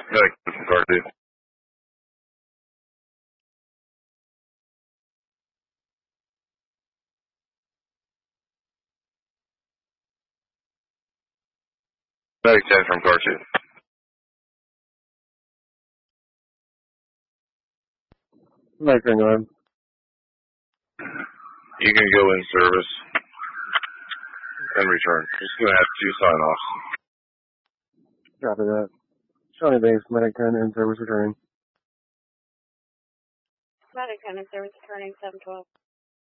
Medic from car 2. Medic 10 from car 2. Medic 9. You can go in service and return. Just going to have 2 sign-offs. Copy that. Shawnee Base, Medic 10 in service returning. Medic 10 in service returning 712.